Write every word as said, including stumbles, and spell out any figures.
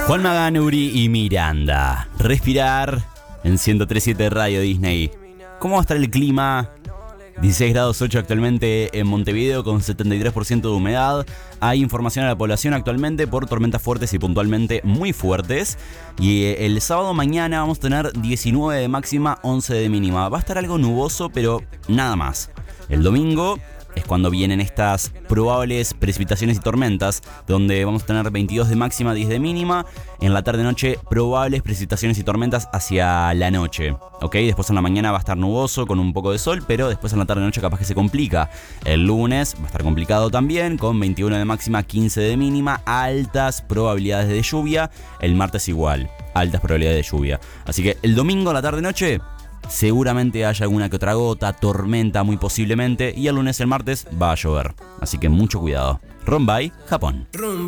Juan Magán, Uri y Miranda. Respirar en ciento tres punto siete Radio Disney. ¿Cómo va a estar el clima? dieciséis grados ocho actualmente en Montevideo con setenta y tres por ciento de humedad. Hay información a la población actualmente por tormentas fuertes y puntualmente muy fuertes. Y el sábado mañana vamos a tener diecinueve de máxima, once de mínima. Va a estar algo nuboso, pero nada más. El domingo es cuando vienen estas probables precipitaciones y tormentas, donde vamos a tener veintidós de máxima, diez de mínima. En la tarde-noche, probables precipitaciones y tormentas hacia la noche. ¿Ok? Después en la mañana va a estar nuboso con un poco de sol, pero después en la tarde-noche capaz que se complica. El lunes va a estar complicado también, con veintiuno de máxima, quince de mínima. Altas probabilidades de lluvia. El martes igual, altas probabilidades de lluvia. Así que el domingo a la tarde-noche seguramente haya alguna que otra gota, tormenta muy posiblemente, y el lunes y el martes va a llover. Así que mucho cuidado. Rombay, Japón.